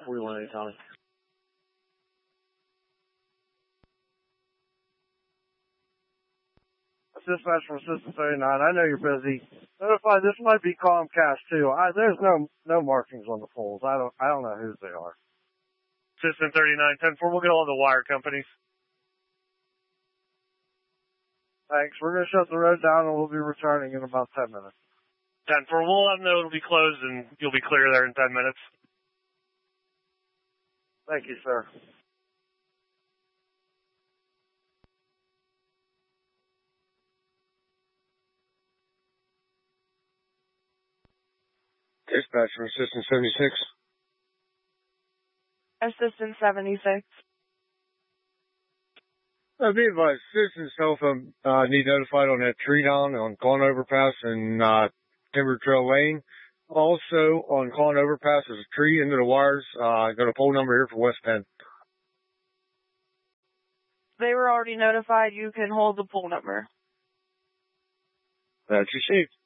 41 Tommy. Dispatch from System 39. I know you're busy. Notify, this might be Comcast too. There's no markings on the poles. I don't know whose they are. System 39, 10-4, we'll get all the wire companies. Thanks. We're going to shut the road down and we'll be returning in about 10 minutes. 10-4, we'll let them know it'll be closed and you'll be clear there in 10 minutes. Thank you, sir. Dispatch from Assistant 76. Assistant 76. Be advised, citizens' telephone need notified on that tree down on Con Overpass and Timber Trail Lane. Also, on Con Overpass, there's a tree into the wires. Got a pole number here for West Penn. They were already notified. You can hold the poll number. That's received.